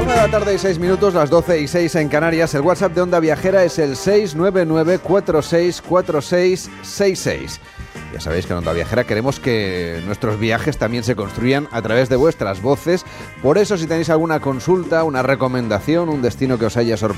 1:06 las 12:06 en Canarias. El WhatsApp de Onda Viajera es el 699464666. Ya sabéis que en Onda Viajera queremos que nuestros viajes también se construyan a través de vuestras voces. Por eso, si tenéis alguna consulta, una recomendación, un destino que os haya sorprendido,